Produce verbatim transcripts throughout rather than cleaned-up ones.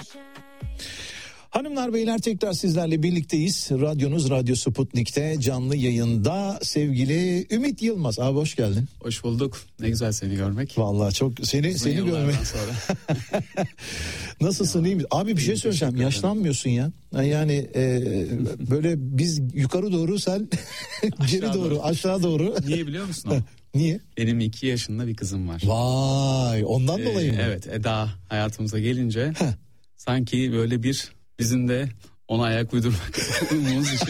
Hanımlar beyler tekrar sizlerle birlikteyiz. Radyonuz Radyo Sputnik'te canlı yayında sevgili Ümit Yılmaz. Abi hoş geldin. Hoş bulduk. Ne güzel seni görmek. Vallahi çok seni Uzun seni görmek. Nasılsın, iyi misin? Abi bir şey söyleyeceğim. Yaşlanmıyorsun ya. Yani e, böyle biz yukarı doğru, sen geri doğru, doğru, aşağı doğru. Niye biliyor musun o? Niye? Benim iki yaşında bir kızım var. Vay, ondan ee, dolayı mı? Evet, Eda hayatımıza gelince sanki böyle bir bizim de ona ayak uydurmamız için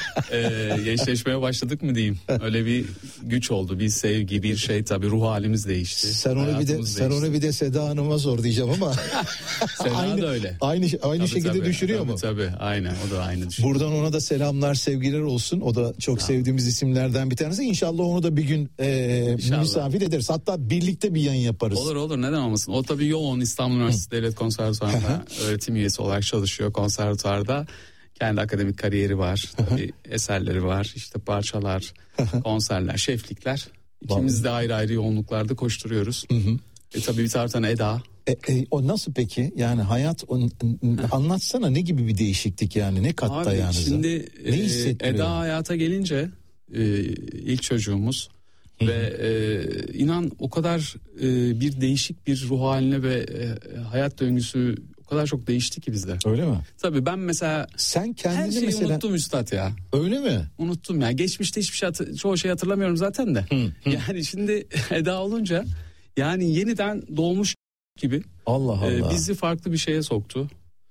e, gençleşmeye başladık mı diyeyim. Öyle bir güç oldu, bir sevgi, bir şey, tabii ruh halimiz değişti. Sen onu bir de değişti. Sen onu bir de Seda Hanım'a sor diyeceğim ama. Seda aynı, da öyle. Aynı aynı tabii, şekilde tabii, düşürüyor tabii, mu? Tabii, aynen, o da aynı düşünüyor. Buradan ona da selamlar, sevgiler olsun. O da çok tamam. sevdiğimiz isimlerden bir tanesi. İnşallah onu da bir gün e, misafir ederiz. Hatta birlikte bir yayın yaparız. Olur olur, neden olmasın. O tabii yoğun, İstanbul Üniversitesi Devlet Konservatuvarı'nda öğretim üyesi olarak çalışıyor konservatuvarda. Kendi akademik kariyeri var, tabii eserleri var, işte parçalar, konserler, şeflikler. İkimiz de ayrı ayrı yoğunluklarda koşturuyoruz. Hı hı. E tabii bir taraftan Eda. E, e, o nasıl peki? Yani hayat o, anlatsana, ne gibi bir değişiklik yani, ne katta yani? Şimdi ne hissettiriyor? Eda hayata gelince e, ilk çocuğumuz hı hı. ve e, inan o kadar e, bir değişik bir ruh haline ve e, hayat döngüsü o kadar çok değişti ki bizde. Öyle mi? Tabii ben mesela sen kendini her şeyi mesela unuttum üstad ya. Öyle mi? Unuttum ya. Geçmişte hiçbir şey hatır, çoğu şey hatırlamıyorum zaten de. Hı, hı. Yani şimdi Eda olunca yani yeniden doğmuş gibi. Allah Allah. E, bizi farklı bir şeye soktu.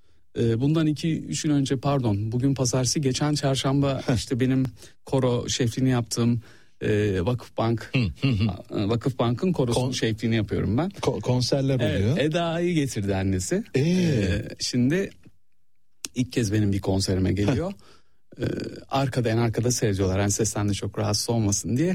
E, bundan iki üç gün önce, pardon bugün pazartesi, geçen çarşamba işte benim koro şefliğini yaptığım e, Vakıfbank Vakıfbank'ın korosunun Kon- şefliğini yapıyorum ben. Ko- konserler oluyor. Evet, Eda'yı getirdi annesi. Ee? E, şimdi ilk kez benim bir konserime geliyor. e, arkada en arkada seyrediyorlar. Yani sesten de çok rahatsız olmasın diye.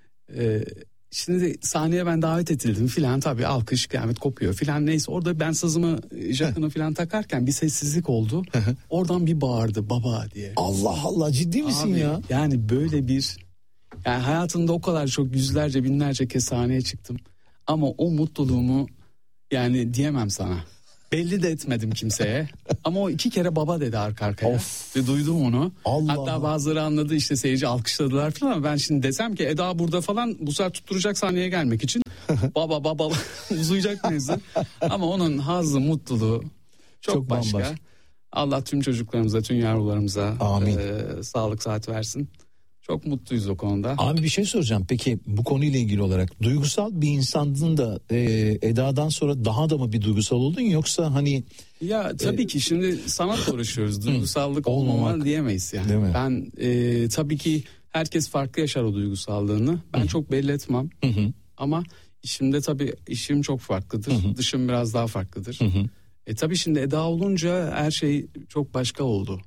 E, Şimdi sahneye ben davet edildim filan, tabii alkış kıyamet kopuyor filan, neyse orada ben sazımı, jakını filan takarken bir sessizlik oldu. Oradan bir bağırdı baba diye. Allah Allah, ciddi misin abi, ya? Yani böyle bir, yani hayatımda o kadar çok yüzlerce binlerce kez sahneye çıktım ama o mutluluğumu yani diyemem sana. Belli de etmedim kimseye. Ama o iki kere baba dedi arka arkaya. Of. Ve duydum onu. Allah. Hatta bazıları anladı, işte seyirci alkışladılar falan, ama ben şimdi desem ki Eda burada falan, bu sefer tutturacak sahneye gelmek için. baba baba uzayacak mevzu. Ama onun hazzı, mutluluğu çok, çok başka. Bambaşka. Allah tüm çocuklarımıza, tüm yavrularımıza e, sağlık saat versin. Çok mutluyuz o konuda. Abi bir şey soracağım. Peki bu konuyla ilgili olarak duygusal bir insandın da e, Eda'dan sonra daha da mı bir duygusal oldun, yoksa hani? Ya tabii e, ki şimdi sanatla uğraşıyoruz. Duygusallık olmama diyemeyiz yani. Ben e, tabii ki herkes farklı yaşar o duygusallığını. Ben Hı-hı. çok belli etmem. Hı-hı. Ama işimde tabii işim çok farklıdır. Hı-hı. Dışım biraz daha farklıdır. Hı-hı. E tabii şimdi Eda olunca her şey çok başka oldu.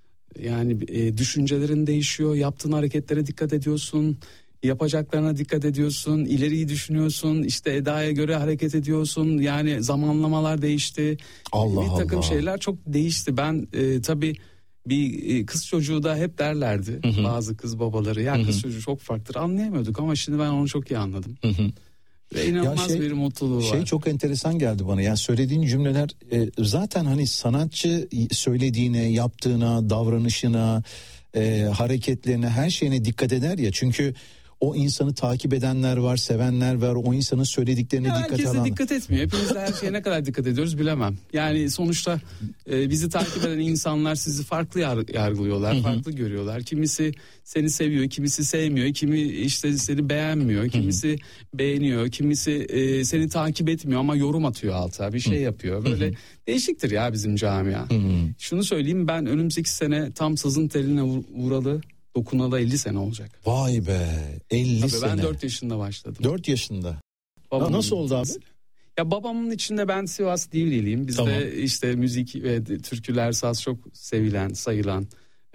Yani e, düşüncelerin değişiyor, yaptığın hareketlere dikkat ediyorsun, yapacaklarına dikkat ediyorsun, ileriyi düşünüyorsun, işte Eda'ya göre hareket ediyorsun. Yani zamanlamalar değişti. Allah bir takım Allah. şeyler çok değişti. Ben e, tabii bir e, kız çocuğu da hep derlerdi, hı hı. bazı kız babaları. Ya hı hı. kız çocuğu çok farklıdır, anlayamıyorduk ama şimdi ben onu çok iyi anladım. Hı hı. Ve inanılmaz şey, bir mutluluğu şey var. Şey çok enteresan geldi bana. Yani söylediğin cümleler e, zaten hani sanatçı söylediğine, yaptığına, davranışına, e, hareketlerine, her şeyine dikkat eder ya. Çünkü o insanı takip edenler var, sevenler var, o insanın söylediklerine ya dikkat alan. Herkes de dikkat etmiyor. Hepimiz de her şeye ne kadar dikkat ediyoruz bilemem. Yani sonuçta e, bizi takip eden insanlar sizi farklı yar- yargılıyorlar, farklı görüyorlar. Kimisi seni seviyor, kimisi sevmiyor, kimi işte seni beğenmiyor, kimisi beğeniyor, kimisi e, seni takip etmiyor ama yorum atıyor alta, bir şey yapıyor. Böyle değişiktir ya bizim camia. Şunu söyleyeyim, ben önümüzdeki sene tam sazın teline vuralı, dokunalı elli sene olacak. Vay be, elli Tabii sene. Ben dört yaşında başladım. dört yaşında. Babamın nasıl oldu abi? Ya babamın içinde ben Sivas Divriliyim. Bizde tamam. işte müzik ve türküler, saz çok sevilen, sayılan.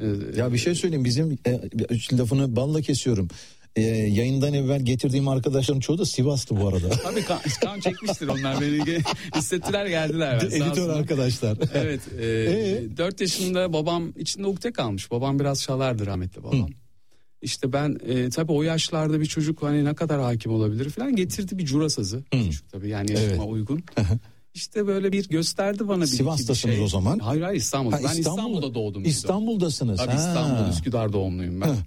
Ya bir şey söyleyeyim, bizim e, lafını balla kesiyorum. E, yayından evvel getirdiğim arkadaşların çoğu da Sivas'tı bu arada. Tabii kan, kan çekmiştir onlar, beni hissettiler, geldiler. Editör arkadaşlar. Evet. E, ee? dört yaşında babam içinde ukde kalmış. Babam biraz çalardı, rahmetli babam. Hı. İşte ben e, tabii o yaşlarda bir çocuk hani ne kadar hakim olabilir falan, getirdi bir cura sazı. Küçük tabii yani yaşıma evet. uygun. İşte böyle bir gösterdi bana bir Sivas'tasınız şey. o zaman. Hayır hayır İstanbul. Ha, ben İstanbul, İstanbul'da doğdum. İstanbul'dasınız. Tabii İstanbul, Üsküdar doğumluyum ben.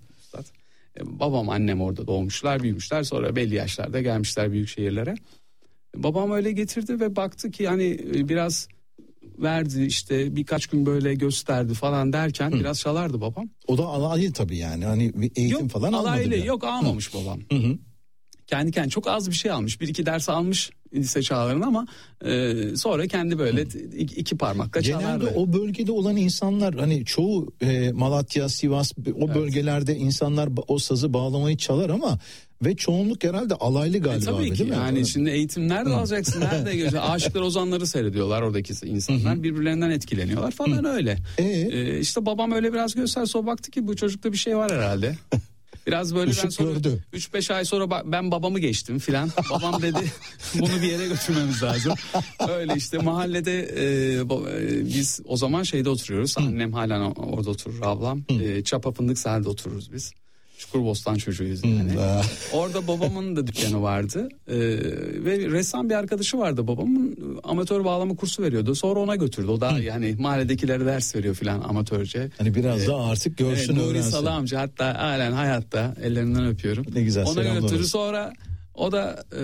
E, babam annem orada doğmuşlar, büyümüşler. Sonra belli yaşlarda gelmişler büyük şehirlere. Babam öyle getirdi ve baktı ki hani biraz verdi, işte birkaç gün böyle gösterdi falan derken Hı. biraz çalardı babam. O da alaylı tabii yani hani bir eğitim yok, falan almadı. Alaylı yani. yok almamış Hı. babam. Hı hı. Kendi kendine çok az bir şey almış. Bir iki ders almış lise çağlarında ama e, sonra kendi böyle Hı. iki parmakla çalardı. Genelde o bölgede olan insanlar hani çoğu e, Malatya, Sivas o evet. bölgelerde insanlar o sazı bağlamayı çalar ama ve çoğunluk herhalde alaylı galiba. E, tabii abi, ki değil mi? yani evet. şimdi eğitim nerede Hı. alacaksın, nerede göreceksin? Aşıklar Ozanları seyrediyorlar oradaki insanlar. Hı. Birbirlerinden etkileniyorlar falan Hı. öyle. Ee? E, işte babam öyle biraz gösterse o baktı ki bu çocukta bir şey var herhalde. Biraz böyle Işık ben sonra üç beş ay sonra ben babamı geçtim filan. Babam dedi bunu bir yere götürmemiz lazım. Öyle işte mahallede e, e, biz o zaman şeyde oturuyoruz. Hı. Annem hala orada oturur, ablam. E, Çapa Fındıksel'de otururuz biz. Çukurbostan çocuğuyuz yani. Hmm. Orada babamın da dükkanı vardı. Ee, ve ressam bir arkadaşı vardı babamın. Amatör bağlama kursu veriyordu. Sonra ona götürdü. O da hmm. yani mahalledekilere ders veriyor filan amatörce. Hani biraz ee, daha artık görsün e, öğrensin. Nuri Salı amca hatta halen hayatta, ellerinden öpüyorum. Ne güzel, ona götürdü. Sonra o da e,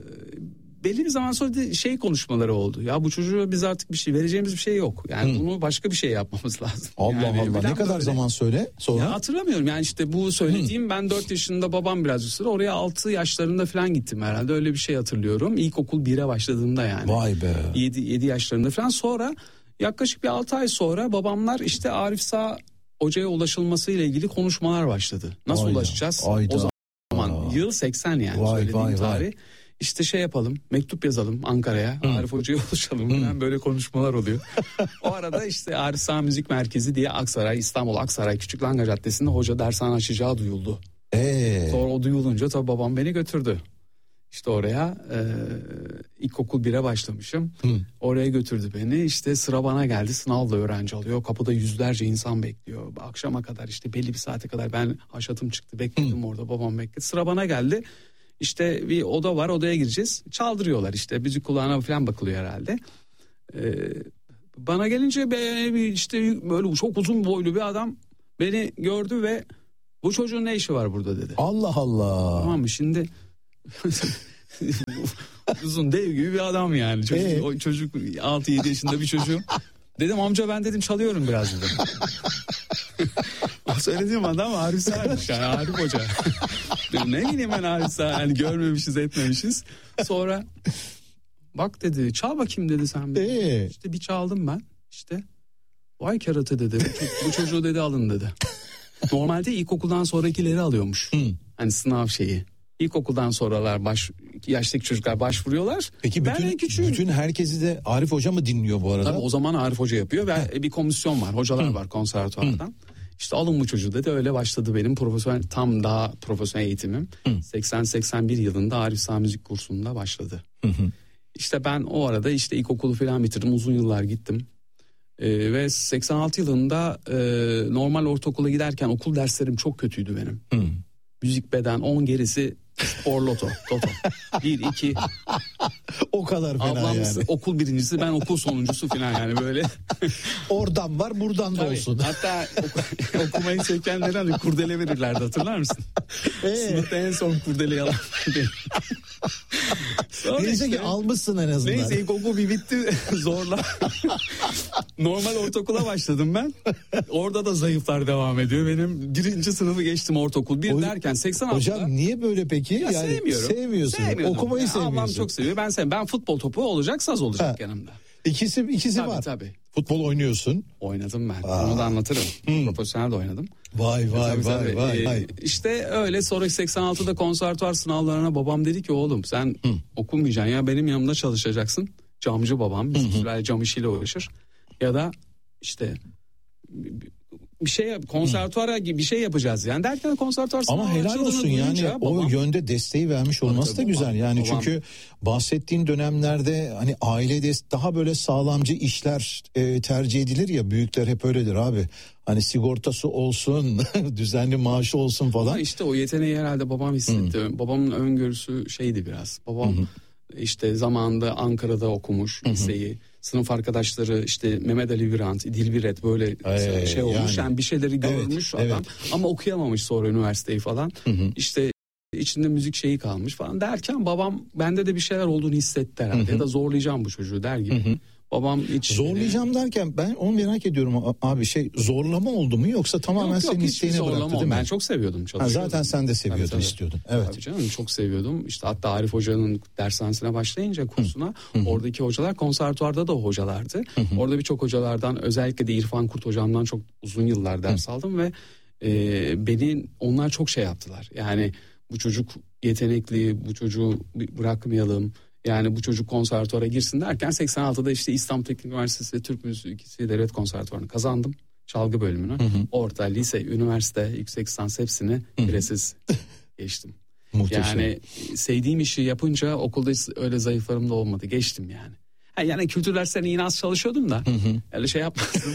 belli bir zaman sonra şey konuşmaları oldu. Ya bu çocuğa biz artık bir şey vereceğimiz bir şey yok. Yani hmm. bunu başka bir şey yapmamız lazım. Allah yani Allah. Ne kadar böyle. zaman söyle sonra? Ya hatırlamıyorum yani işte bu söylediğim hmm. ben dört yaşında, babam birazcık sonra oraya altı yaşlarında falan gittim herhalde. Öyle bir şey hatırlıyorum. İlkokul bire başladığımda yani. Vay be. yedi yaşlarında falan. Sonra yaklaşık bir altı ay sonra babamlar işte Arif Sağ Hoca'ya ulaşılması ile ilgili konuşmalar başladı. Nasıl ayda, ulaşacağız? Ayda. O zaman Aa. yıl seksen yani vay, söylediğim vay, tarih. Vay. İşte şey yapalım, mektup yazalım Ankara'ya, hmm. Arif Hoca'ya ulaşalım. Hmm. Böyle konuşmalar oluyor. O arada işte Arif Sağ Müzik Merkezi diye Aksaray, İstanbul Aksaray Küçüklanga Caddesi'nde hoca dershane açacağı duyuldu. Ee? Sonra o duyulunca tabii babam beni götürdü. İşte oraya e, ilkokul bire başlamışım. Hmm. Oraya götürdü beni. İşte sıra bana geldi. Sınavla öğrenci alıyor. Kapıda yüzlerce insan bekliyor. Akşama kadar işte belli bir saate kadar ben haşatım çıktı. Bekledim hmm. orada, babam bekledi. Sıra bana geldi. İşte bir oda var, odaya gireceğiz. Çaldırıyorlar işte, müzik kulağına falan bakılıyor herhalde. Ee, bana gelince bir işte böyle çok uzun boylu bir adam beni gördü ve bu çocuğun ne işi var burada dedi. Allah Allah. Tamam mı şimdi uzun dev gibi bir adam yani. Çocuk, ee? o çocuk altı yedi yaşında bir çocuğum. Dedim amca ben dedim çalıyorum biraz dedim. Söylediğim adam Arif Sağ'mış yani Arif Hoca. Dedim, ne bileyim ben Arif Sağ yani görmemişiz etmemişiz. Sonra bak dedi çal bakayım dedi sen. Ee? İşte bir çaldım ben işte. Vay kerata dedi. Bu çocuğu dedi alın dedi. Normalde ilkokuldan sonrakileri alıyormuş. Hmm. Hani sınav şeyi. İlkokuldan sonralar baş yaştaki çocuklar başvuruyorlar. Peki bütün, bütün herkesi de Arif Hoca mı dinliyor bu arada? Tabii o zaman Arif Hoca yapıyor ve He. bir komisyon var. Hocalar Hı. var konservatuvardan. Hı. İşte alın bu çocuğu dedi. Öyle başladı benim profesyonel, tam daha profesyonel eğitimim. Hı. seksen seksen bir yılında Arif Sağ Müzik kursunda başladı. Hı hı. İşte ben o arada işte ilkokulu falan bitirdim. Uzun yıllar gittim. Ee, ve seksen altı yılında e, normal ortaokula giderken okul derslerim çok kötüydü benim. Hı. Müzik, beden, on gerisi spor, loto, toto. Bir, iki. O kadar fena ablam yani. Okul birincisi, ben okul sonuncusu falan yani böyle. Oradan var, buradan da olsun. Hatta oku, okumayı çekenlerden de kurdele verirlerdi, hatırlar mısın? Ee? Sınıfta en son kurdele yalan. Neyse işte, ki almışsın en azından. Neyse ilkokul bir bitti zorla. Normal ortaokula başladım ben. Orada da zayıflar devam ediyor. Benim birinci sınıfı geçtim ortaokul. Bir o, derken seksen altıda. Hocam niye böyle peki? Ya yani sevmiyorum. Sevmiyorsun. Sevmiyorum. Okumayı yani sevmiyorsun. Ablam çok seviyor. Ben sevmiyorum. Ben futbol topu olacak, saz olacak ha. yanımda. İkisi ikisi tabii, var. Tabii. Futbol oynuyorsun. Oynadım ben. Aa. Onu da anlatırım. Hmm. Profesyonel de oynadım. Vay vay tabii, vay tabii. vay. Ee, vay. İşte öyle sonra seksen altıda konservatuvar sınavlarına babam dedi ki oğlum sen hmm. okumayacaksın ya, benim yanımda çalışacaksın. Camcı babam. Biz hmm. cam işiyle uğraşır. Ya da işte bir şey konservatuara gibi bir şey yapacağız yani derken konservatuar sınavı ama helal olsun yani babam, o yönde desteği vermiş olması da güzel yani babam, çünkü bahsettiğin dönemlerde hani aile dest daha böyle sağlamcı işler e, tercih edilir ya, büyükler hep öyledir abi. Hani sigortası olsun, düzenli maaşı olsun falan. Ama işte o yeteneği herhalde babam hissetti. Hmm. Babamın öngörüsü şeydi biraz. Babam hmm. İşte zamanında Ankara'da okumuş liseyi. Sınıf arkadaşları işte Mehmet Ali Birant, Dilbiret böyle ee, şey olmuş. Yani, yani bir şeyleri görmüş evet, adam evet. Ama okuyamamış sonra üniversiteyi falan. Hı hı. İşte içinde müzik şeyi kalmış falan derken babam bende de bir şeyler olduğunu hissetti herhalde. Hı hı. Ya da zorlayacağım bu çocuğu der gibi. Hı hı. Babam hiç zorlayacağım derken ben onu merak ediyorum abi, şey zorlama oldu mu yoksa tamamen yok, yok, senin isteğine bıraktı değil mi? Ben çok seviyordum çalışıyordum. Ha, zaten sen de seviyordun, tabii, tabii. istiyordun. Evet. Tabii canım, çok seviyordum. İşte hatta Arif Hoca'nın dershanesine başlayınca kursuna hı hı. oradaki hocalar konservatuvarda da hocalardı. Hı hı. Orada birçok hocalardan, özellikle de İrfan Kurt hocamdan çok uzun yıllar ders hı. aldım ve e, beni onlar çok şey yaptılar. Yani bu çocuk yetenekli, bu çocuğu bırakmayalım. Yani bu çocuk konservatuvara girsin derken seksen altıda işte İstanbul Teknik Üniversitesi ve Türk Müziği Devlet Konservatuvarını kazandım. Çalgı bölümünü. Hı hı. Orta, lise, üniversite, yüksek lisans hepsini biresiz geçtim. Muhteşem. Yani sevdiğim işi yapınca okulda öyle zayıflarım da olmadı. Geçtim yani. Ha, yani kültür derslerine yine az çalışıyordum da. Hı hı. Öyle şey yapmazdım.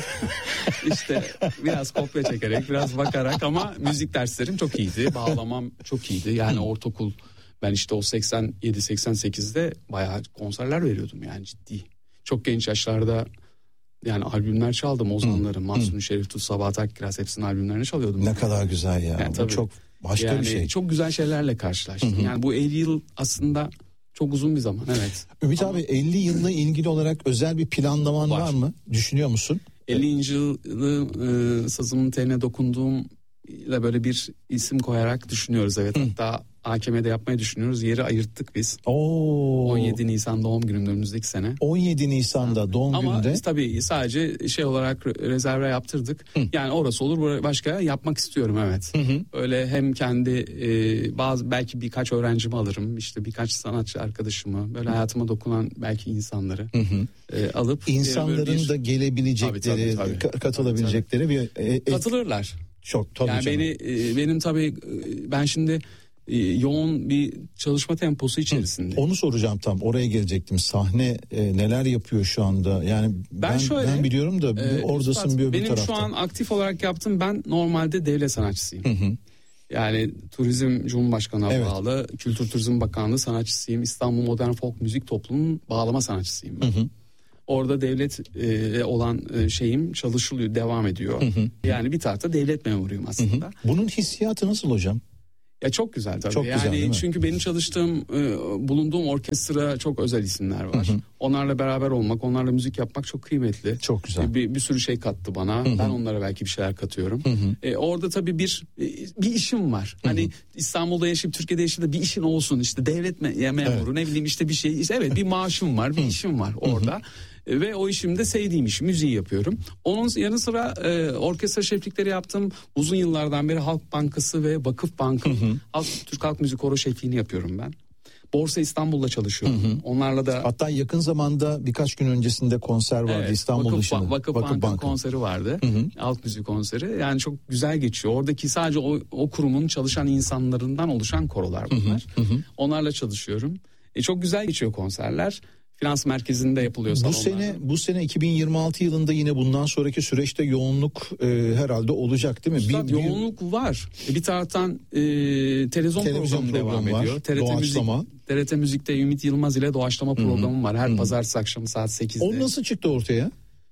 İşte biraz kopya çekerek, biraz bakarak, ama müzik derslerim çok iyiydi. Bağlamam çok iyiydi. Yani ortaokul, ben işte o seksen yedi seksen sekizde bayağı konserler veriyordum yani, ciddi. Çok genç yaşlarda yani albümler çaldım. Ozanların, Mahsuni Şerif Tut, Sabahat Akkiraz, hepsinin albümlerini çalıyordum. Ne yani. Kadar güzel ya. Yani tabii, çok başka yani bir şey. Çok güzel şeylerle karşılaştım. Hı hı. Yani bu elli yıl aslında çok uzun bir zaman, evet. Ümit Ama... abi elli yılla ilgili olarak özel bir planlaman var, var mı? Düşünüyor musun? ellinci yılı e, sazımın teline dokunduğum ile böyle bir isim koyarak düşünüyoruz, evet. Hı. Hatta A K M'de yapmayı düşünüyoruz. Yeri ayırttık biz. Oo. on yedi Nisan doğum günüm önümüzdeki sene. on yedi Nisan'da doğum Ama gününde. Ama tabii sadece şey olarak rezerve yaptırdık. Hı. Yani orası olur, başka yapmak istiyorum, evet. Hı hı. Öyle hem kendi e, bazı belki birkaç öğrencimi alırım. İşte birkaç sanatçı arkadaşımı, böyle hayatıma dokunan belki insanları hı hı. E, alıp. İnsanların bir... da gelebilecekleri, tabii, tabii, tabii. katılabilecekleri tabii, tabii. bir... E, Katılırlar. Çok tabii yani canım. beni e, benim tabii e, ben şimdi e, yoğun bir çalışma temposu içerisinde. Hı, onu soracağım, tam oraya gelecektim. Sahne e, neler yapıyor şu anda? Yani ben ben, şöyle, ben biliyorum da e, oradasın Üstad, bir öbür tarafta. Benim şu an aktif olarak yaptığım, ben normalde devlet sanatçısıyım. Hı hı. Yani Turizm Cumhurbaşkanı'na evet. bağlı, Kültür Turizm Bakanlığı sanatçısıyım. İstanbul Modern Folk Müzik Topluluğu'nun bağlama sanatçısıyım ben. Hı hı. Orada devlet e, olan e, şeyim çalışılıyor, devam ediyor. Hı hı. Yani bir tarafta devlet memuruyum aslında. Hı hı. Bunun hissiyatı nasıl hocam? Ya çok güzel tabii. Çok yani güzel, değil mi? Çünkü benim çalıştığım, e, bulunduğum orkestra çok özel isimler var. Hı hı. Onlarla beraber olmak, onlarla müzik yapmak çok kıymetli. Çok güzel. Bir, bir sürü şey kattı bana. Hı hı. Ben onlara belki bir şeyler katıyorum. Hı hı. E, orada tabii bir bir işim var. Hı hı. Hani İstanbul'da yaşayıp Türkiye'de yaşayıp da bir işin olsun, işte devlet me- ya memuru, evet. ne bileyim işte bir şey. İşte evet, bir maaşım var, bir işim var orada. Hı hı. Ve o işimde sevdiğim iş, müziği yapıyorum. Onun yanı sıra e, orkestra şeflikleri yaptım. Uzun yıllardan beri Halk Bankası ve Vakıf Bankı, hı hı. Halk, Türk Halk Müzik Koro şefliğini yapıyorum ben. Borsa İstanbul'da çalışıyorum. Hı hı. Onlarla da... Hatta yakın zamanda birkaç gün öncesinde konser vardı, evet, İstanbul Vakıf, dışında. Vakıf, Vakıf Bank'ın konseri vardı. Hı hı. Halk müzik konseri. Yani çok güzel geçiyor. Oradaki sadece o, o kurumun çalışan insanlarından oluşan korolar bunlar. Hı hı. Onlarla çalışıyorum. E, çok güzel geçiyor konserler. Finans merkezinde yapılıyor salonlarda. Bu sene bu sene iki bin yirmi altı yılında yine bundan sonraki süreçte yoğunluk e, herhalde olacak değil mi? Üstad, bir, yoğunluk bir... var. Bir taraftan e, televizyon, televizyon programı devam var. ediyor. T R T Doğaçlama. Müzik, T R T Müzik'te Ümit Yılmaz ile Doğaçlama Hı-hı. programım var. Her Hı-hı. pazartesi akşamı saat sekizde. O nasıl çıktı ortaya?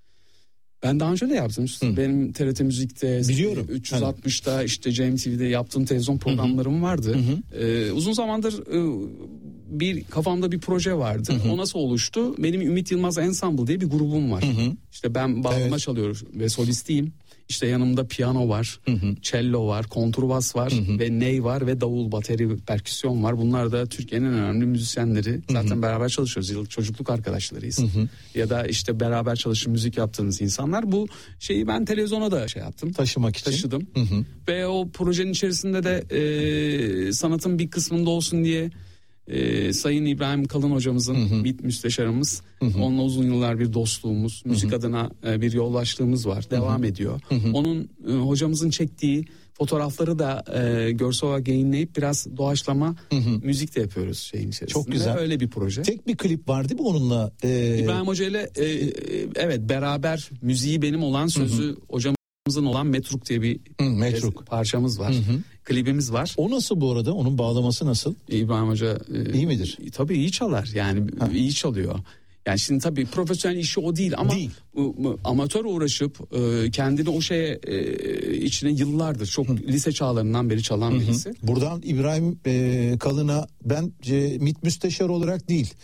Ben daha önce de yaptım. Hı. Benim T R T Müzik'te, biliyorum, üç yüz altmışta hani. işte C M T V'de yaptığım televizyon programlarım Hı-hı. vardı. Hı-hı. Ee, uzun zamandır e, bir kafamda bir proje vardı. Hı-hı. O nasıl oluştu? Benim Ümit Yılmaz Ensemble diye bir grubum var. Hı-hı. İşte ben bağlama evet. çalıyorum ve solistiyim. İşte yanımda piyano var, Hı-hı. cello var, kontrbas var Hı-hı. ve ney var ve davul, bateri, perküsyon var. Bunlar da Türkiye'nin en önemli müzisyenleri. Zaten Hı-hı. beraber çalışıyoruz. Yıllık çocukluk arkadaşlarıyız. Hı-hı. Ya da işte beraber çalışıp müzik yaptığımız insanlar. Bu şeyi ben televizyona da şey yaptım. Taşımak için. Taşıdım. Hı-hı. Ve o projenin içerisinde de e, sanatın bir kısmında olsun diye Ee, Sayın İbrahim Kalın hocamızın, hı hı. MİT müsteşarımız, hı hı. onunla uzun yıllar bir dostluğumuz, hı hı. müzik adına e, bir yoldaşlığımız var, devam hı hı. ediyor. Hı hı. Onun e, hocamızın çektiği fotoğrafları da e, görsel olarak yayınlayıp biraz doğaçlama hı hı. müzik de yapıyoruz şeyin içerisinde. Çok güzel. Öyle bir proje. Tek bir klip var değil mi onunla? Ee... İbrahim Hoca ile e, e, evet beraber müziği benim olan, sözü hı hı. hocam olan Metruk diye bir Hı, Metruk. parçamız var. Hı hı. Klibimiz var. O nasıl bu arada? Onun bağlaması nasıl? İbrahim Hoca e, iyi midir? E, tabii iyi çalar. Yani ha. iyi çalıyor. Yani şimdi tabii profesyonel işi o değil ama değil. Amatör uğraşıp e, kendini o şeye e, içine yıllardır çok Hı. lise çağlarından beri çalan Hı-hı. birisi. Buradan İbrahim e, Kalın'a ben e, MİT müsteşar olarak değil,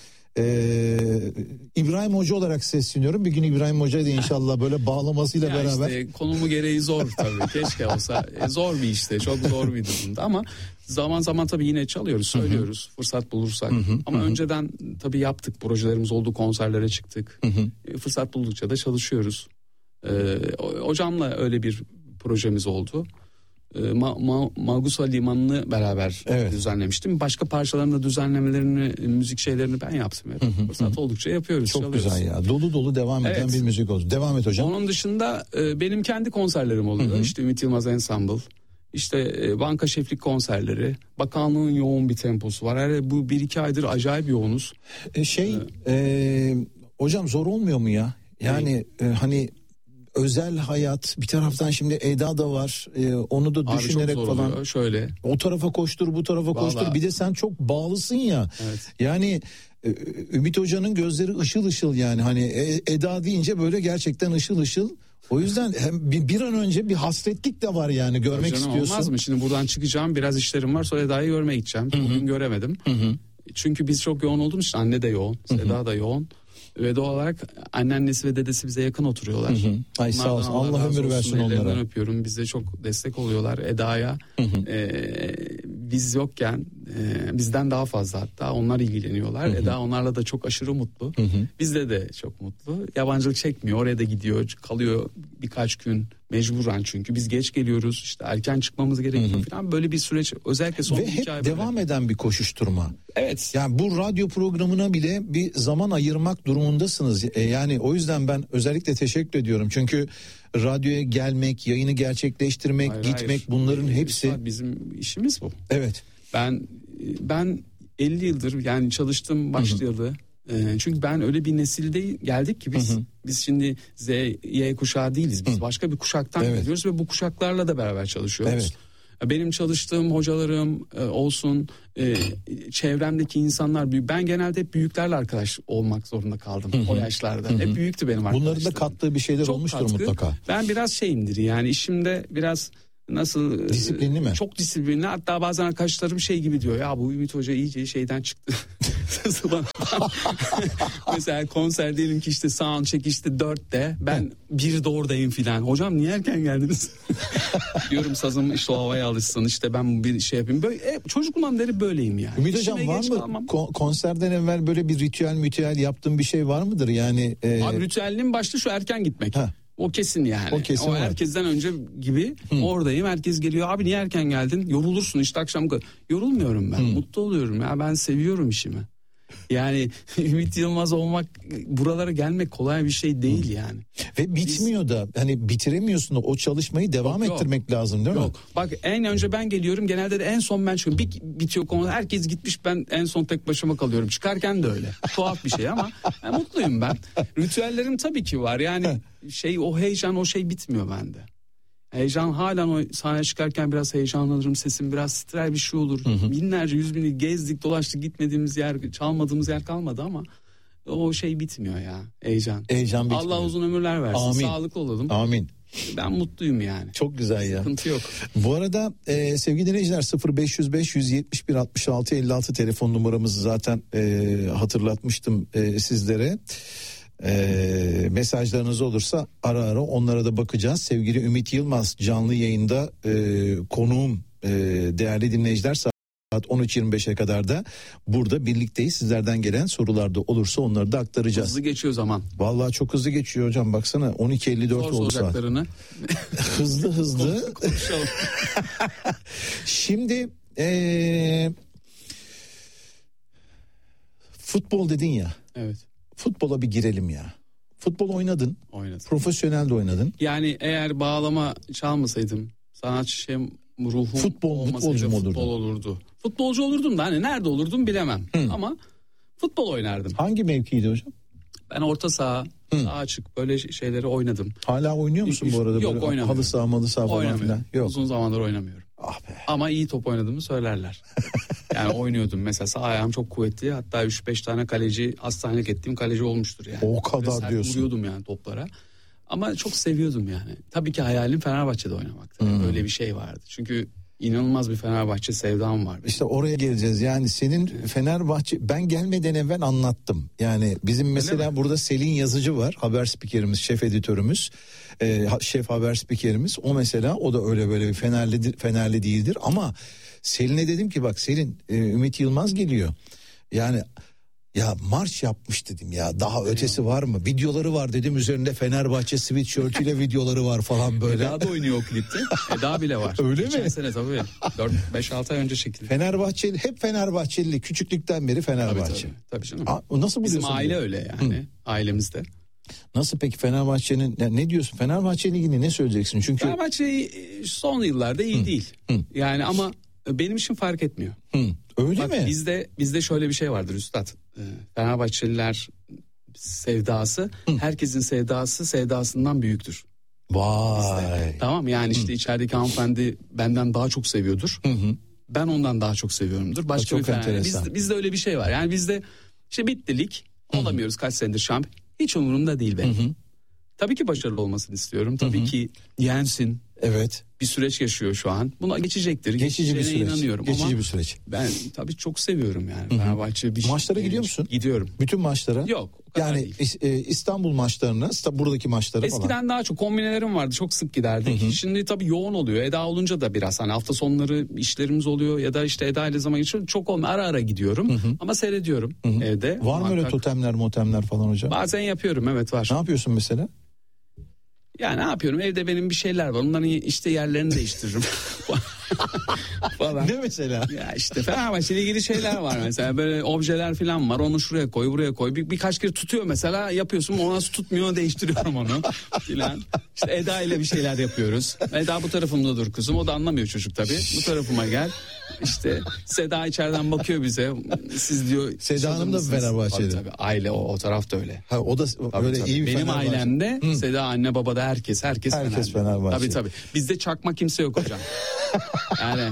Ee, İbrahim Hoca olarak sesleniyorum. Bir gün İbrahim Hoca da inşallah böyle bağlamasıyla ya beraber. İşte konumu gereği zor tabii. Keşke olsa. E, zor bir işte. Çok zor bir durumda ama zaman zaman tabii yine çalıyoruz, söylüyoruz. Hı-hı. Fırsat bulursak. Hı-hı. Ama Hı-hı. önceden tabii yaptık. Projelerimiz oldu, konserlere çıktık. E, fırsat buldukça da çalışıyoruz. E, hocamla öyle bir projemiz oldu. Ma, Ma, Magusa Limanı'nı beraber evet. düzenlemiştim. Başka parçaların da düzenlemelerini, müzik şeylerini ben yaptım. Hep. Hı hı, Fırsat hı. oldukça yapıyoruz. Çok çalıyoruz. Güzel ya. Dolu dolu devam eden evet. bir müzik oldu. Devam et hocam. Onun dışında e, benim kendi konserlerim oluyor. Hı hı. İşte Ümit Yılmaz Ensemble. İşte e, banka şeflik konserleri. Bakanlığın yoğun bir temposu var. Yani bu bir iki aydır acayip yoğunuz. E, şey ee, e, hocam zor olmuyor mu ya? Yani e, hani özel hayat bir taraftan şimdi Eda da var ee, onu da Abi düşünerek falan oluyor. Şöyle o tarafa koştur bu tarafa Vallahi. koştur bir de sen çok bağlısın ya evet. yani e, Ümit Hoca'nın gözleri ışıl ışıl yani hani Eda deyince böyle gerçekten ışıl ışıl. O yüzden hem bir, bir an önce bir hasretlik de var yani görmek Canım, istiyorsun. Olmaz mı? Şimdi buradan çıkacağım, biraz işlerim var, sonra Eda'yı görmeye gideceğim. Hı-hı. Bugün göremedim. Hı-hı. Çünkü biz çok yoğun olduğumuz için anne de yoğun, Eda da yoğun. Ve doğal olarak anneannesi ve dedesi bize yakın oturuyorlar. Hı hı. Ay sağ olsun. Allah, Allah ömür versin onlara. Ellerinden öpüyorum. Bize çok destek oluyorlar. Eda'ya e, biz yokken e, bizden daha fazla hatta onlar ilgileniyorlar. Hı hı. Eda onlarla da çok aşırı mutlu. Hı hı. Bizde de çok mutlu. Yabancılık çekmiyor. Oraya da gidiyor. Kalıyor birkaç gün. Mecburen çünkü biz geç geliyoruz, işte erken çıkmamız gerekiyor falan, böyle bir süreç özellikle son ve hep devam böyle. eden bir koşuşturma. Evet. Yani bu radyo programına bile bir zaman ayırmak durumundasınız. E yani o yüzden ben özellikle teşekkür ediyorum. Çünkü radyoya gelmek, yayını gerçekleştirmek, hayır, gitmek hayır. bunların ee, hepsi bizim işimiz bu. Evet. Ben ben elli yıldır yani çalıştım başlayalı. Hı hı. Çünkü ben öyle bir nesilde geldik ki biz hı hı. biz şimdi Z, Y kuşağı değiliz. Biz hı. başka bir kuşaktan evet. geliyoruz ve bu kuşaklarla da beraber çalışıyoruz. Evet. Benim çalıştığım hocalarım olsun, çevremdeki insanlar, ben genelde hep büyüklerle arkadaş olmak zorunda kaldım hı hı. o yaşlarda. Hı hı. Hep büyüktü benim arkadaşlarım. Bunların da kattığı bir şeyler çok olmuştur katkı. Mutlaka. Ben biraz şeyimdir yani işimde biraz nasıl disiplinli mi? Çok disiplinli. Hatta bazen arkadaşlarım şey gibi diyor ya, bu Ümit Hoca iyice şeyden çıktı. Mesela konser diyelim ki işte sound check işte dörtte, ben birde oradayım filan. Hocam niye erken geldiniz? Diyorum sazım işte o havaya alışsın, işte ben bir şey yapayım. Böyle e, çocukluğumdan beri böyleyim yani. Ümit Hocam var mı Ko- konserden evvel böyle bir ritüel mütüel yaptığın bir şey var mıdır yani? E... Abi ritüelinin başta şu erken gitmek. Ha. O kesin yani. O, kesin o herkesten önce gibi Hı. oradayım. Herkes geliyor. Abi niye erken geldin? Yorulursun işte akşam. Yorulmuyorum ben. Hı. Mutlu oluyorum ya. Ben seviyorum işimi. Yani Ümit Yılmaz olmak, buralara gelmek kolay bir şey değil Hı. yani. Ve bitmiyor Biz, da hani bitiremiyorsun da o çalışmayı devam yok, ettirmek yok. lazım değil mi? Yok. Bak en önce ben geliyorum, genelde de en son ben çıkıyorum. Bir bitiyor konu, herkes gitmiş, ben en son tek başıma kalıyorum. Çıkarken de öyle. Tuhaf bir şey ama yani mutluyum ben. Ritüellerim tabii ki var yani şey, o heyecan, o şey bitmiyor bende. Heyecan halen, o sahneye çıkarken biraz heyecanlanırım, sesim biraz titrer, bir şey olur. Hı hı. Binlerce, yüz bini gezdik dolaştık, gitmediğimiz yer, çalmadığımız yer kalmadı ama o şey bitmiyor ya, heyecan. Heyecan bitmiyor. Allah uzun ömürler versin. Amin. Sağlıklı olalım. Amin. Ben mutluyum yani. Çok güzel ya. Sıkıntı yok. Bu arada e, sevgili dinleyiciler, sıfır beş yüz beş yüz yetmiş bir altmış altı elli altı telefon numaramızı zaten e, hatırlatmıştım e, sizlere. E, mesajlarınız olursa ara ara onlara da bakacağız. Sevgili Ümit Yılmaz canlı yayında e, konuğum, e, değerli dinleyiciler, saat on üç yirmi beşe kadar da burada birlikteyiz. Sizlerden gelen sorular da olursa onları da aktaracağız. Hızlı geçiyor zaman. Vallahi çok hızlı geçiyor hocam, baksana on iki elli dört oldu saat. Hızlı hızlı. Şimdi ee, futbol dedin ya. Evet. Futbola bir girelim ya. Futbol oynadın. Oynadım. Profesyonel de oynadın. Yani eğer bağlama çalmasaydım, sanatçı şey ruhum futbol, futbolcu mu olurdun? Futbol olurdu. Futbolcu olurdum da hani nerede olurdum bilemem. Hı. Ama futbol oynardım. Hangi mevkiydi hocam? Ben orta saha, Hı. Daha açık böyle şeyleri oynadım. Hala oynuyor musun Üç, bu arada? Yok, oynamıyorum. Halı saha malı saha falan filan. Yok. Uzun zamandır oynamıyorum. Ah be. Ama iyi top oynadığımı söylerler. Yani oynuyordum mesela, sağ ayağım çok kuvvetli. Hatta üç beş tane kaleci, hastanelik ettiğim kaleci olmuştur yani. O kadar Sert diyorsun. vuruyordum yani toplara. Ama çok seviyordum yani. Tabii ki hayalim Fenerbahçe'de oynamaktı. Hmm. Böyle bir şey vardı. Çünkü inanılmaz bir Fenerbahçe sevdam var. İşte oraya geleceğiz. Yani senin Fenerbahçe, ben gelmeden evvel anlattım. Yani bizim mesela burada Selin Yazıcı var. Haber spikerimiz, şef editörümüz. E, şef haber spikerimiz. O mesela, o da öyle böyle bir Fenerli, Fenerli değildir. Ama Selin'e dedim ki bak Selin, e, Ümit Yılmaz geliyor. Yani ya marş yapmış dedim ya, daha ötesi var mı? Videoları var dedim, üzerinde Fenerbahçe sweatshirt'iyle videoları var falan böyle. Eda da oynuyor o klipte. Eda bile var. Öyle Geçen mi? Geçen sene tabii. dört beş altı ay önce çekildi. Fenerbahçeli, hep Fenerbahçeli, küçüklükten beri Fenerbahçe. Tabii, tabii, tabii canım. Aa, nasıl buluyorsun? Bizim aile diye? öyle yani. Hı. Ailemizde. Nasıl peki Fenerbahçe'nin, ne diyorsun? Fenerbahçe ile ilgili ne söyleyeceksin? Çünkü Fenerbahçe son yıllarda iyi Hı. değil. Hı. Yani ama benim için fark etmiyor. Hı. Öyle Bak, mi? Bizde bizde şöyle bir şey vardır üstad. Fenerbahçeliler sevdası, Hı. herkesin sevdası sevdasından büyüktür. Vay. Bizde. Tamam yani işte Hı. içerideki hanımefendi benden daha çok seviyordur. Hı hı. Ben ondan daha çok seviyorumdur. Başka çok bir Fener. Bizde, bizde öyle bir şey var. Yani bizde işte bitti lig. Olamıyoruz kaç senedir şampiyon. Hiç umurumda değil benim. Hı hı. Tabii ki başarılı olmasını istiyorum. Tabii hı hı. ki yensin. Evet. Bir süreç yaşıyor şu an. Buna geçecektir. Geçici bir süreç. inanıyorum. Geçici ama bir süreç. Ben tabii çok seviyorum yani. Fenerbahçe bir Maçlara şey, gidiyor musun? Gidiyorum. Bütün maçlara? Yok. Yani değil. İstanbul maçlarına, buradaki maçlara Eskiden falan. Eskiden daha çok kombinelerim vardı. Çok sık giderdik. Hı hı. Şimdi tabii yoğun oluyor. Eda olunca da biraz hani hafta sonları işlerimiz oluyor ya da işte Eda ile zaman geçiyor. Çok olmuyor. Ara ara gidiyorum. Hı hı. Ama seyrediyorum hı hı. evde. Var muhakkak. mı öyle totemler, motemler falan hocam? Bazen yapıyorum, evet var. Ne yapıyorsun mesela? Ya ne yapıyorum? Evde benim bir şeyler var. Onların işte yerlerini değiştiririm. falan. Ne mesela? Ya işte Fenerbahçe ile ilgili şeyler var mesela. Böyle objeler falan var. Onu şuraya koy, buraya koy. Bir, birkaç kere tutuyor mesela. Yapıyorsun. O nasıl tutmuyor, değiştiriyorum onu. Falan. İşte Eda ile bir şeyler yapıyoruz. Eda bu tarafımda dur kızım. O da anlamıyor çocuk tabii. Bu tarafıma gel. İşte Seda içeriden bakıyor bize. Siz diyor. Seda Hanım da Fenerbahçeli. Tabii, tabii. Aile o, o tarafta öyle. Ha, o da tabii, öyle tabii. iyi bir Benim Fenerbahçe. ailemde Hı. Seda anne babada herkes herkes, herkes Fenerbahçe. Fenerbahçe. Tabii tabii. Bizde çakma kimse yok hocam. Yani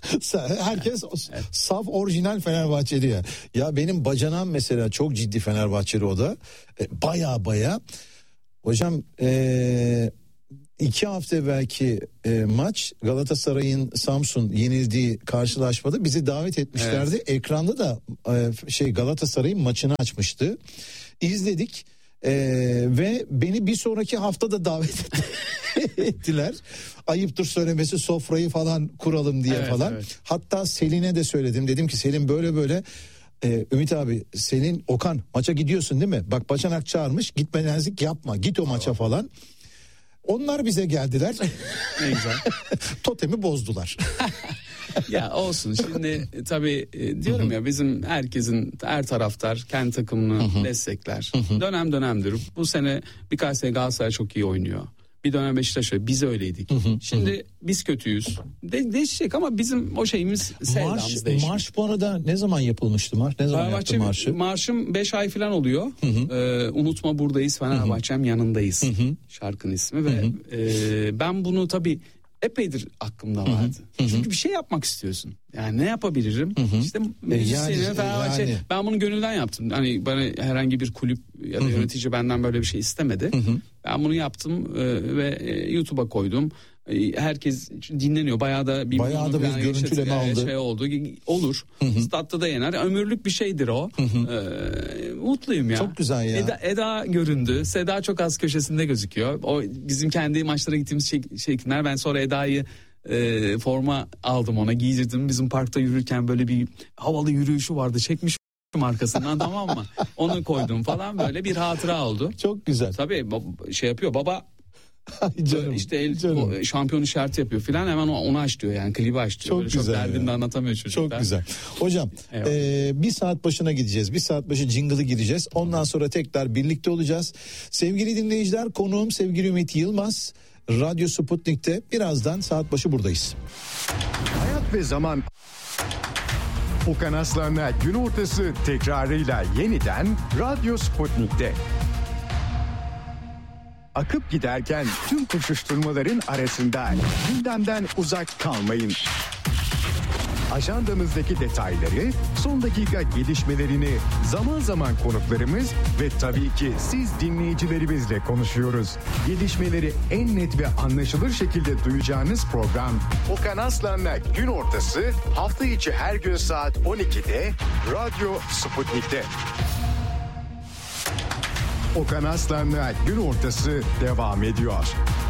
herkes evet. Saf orijinal Fenerbahçeli ya. Ya benim bacanam mesela çok ciddi Fenerbahçeli, o da. E, baya baya. Hocam eee İki hafta belki e, maç Galatasaray'ın Samsun yenildiği karşılaşmada bizi davet etmişlerdi. Evet. Ekranda da e, şey Galatasaray'ın maçını açmıştı. İzledik e, ve beni bir sonraki hafta da davet ettiler. Ayıptır söylemesi, sofrayı falan kuralım diye evet, falan. Evet. Hatta Selin'e de söyledim. Dedim ki Selin böyle böyle. Ee, Ümit abi, Selin, Okan maça gidiyorsun değil mi? Bak Bacanak çağırmış, gitmemezlik yapma, git o maça falan. Onlar bize geldiler. Ne güzel. Totemi bozdular. Ya olsun şimdi tabii diyorum ya, bizim herkesin, her taraftar kendi takımını destekler. Dönem dönemdir. Bu sene birkaç sene Galatasaray çok iyi oynuyor. Bir dönem Beşiktaş öyle, biz öyleydik. Hı hı, Şimdi hı. biz kötüyüz. De- değişecek ama bizim o şeyimiz, sevdamız değişecek. Marş bu arada ne zaman yapılmıştı marş? Ne zaman yaptı marşı? Marşım beş ay falan oluyor. Hı hı. Ee, Unutma buradayız, Fenerbahçem hı hı. yanındayız. Hı hı. Şarkının ismi hı hı. ve e, ben bunu tabii epeydir aklımda vardı. Hı hı. Çünkü bir şey yapmak istiyorsun. Yani ne yapabilirim? Hı hı. İşte müzisyeni, yani, Fenerbahçe. Yani. Ben bunu gönülden yaptım. Hani bana herhangi bir kulüp ya da hı hı. yönetici benden böyle bir şey istemedi. Hı hı. Ben bunu yaptım e, ve e, YouTube'a koydum. E, herkes dinleniyor. Bayağı da bir, Bayağı da bir görüntüleme aldı. Şey oldu. Olur. Hı hı. Statta da yener. Ömürlük bir şeydir o. Hı hı. E, mutluyum ya. Çok güzel ya. Eda, Eda göründü. Seda çok az köşesinde gözüküyor. O bizim kendi maçlara gittiğimiz şey, şeyler. Ben sonra Eda'yı e, forma aldım, ona giydirdim. Bizim parkta yürürken böyle bir havalı yürüyüşü vardı. Çekmiş arkasından tamam mı? Onu koydum falan, böyle bir hatıra oldu. Çok güzel. Tabii şey yapıyor baba. canım, işte el, canım. şampiyon işareti yapıyor filan, hemen onu aç diyor yani, klibi aç diyor. Çok böyle güzel. Çok derdini de anlatamıyor çocuklar. Çok güzel. Hocam e, bir saat başına gideceğiz. Bir saat başı jingle'ı gireceğiz. Ondan sonra tekrar birlikte olacağız. Sevgili dinleyiciler, konuğum sevgili Ümit Yılmaz. Radyo Sputnik'te birazdan saat başı buradayız. Hayat ve zaman. Okan Aslan'la gün ortası tekrarıyla yeniden Radyo Sputnik'te. akıp giderken tüm koşuşturmaların arasında gündemden uzak kalmayın. Ajandamızdaki detayları, son dakika gelişmelerini zaman zaman konuklarımız ve tabii ki siz dinleyicilerimizle konuşuyoruz. Gelişmeleri en net ve anlaşılır şekilde duyacağınız program Okan Aslan'la Gün Ortası hafta içi her gün saat on ikide Radyo Sputnik'te. Okan Aslan'la Gün Ortası devam ediyor.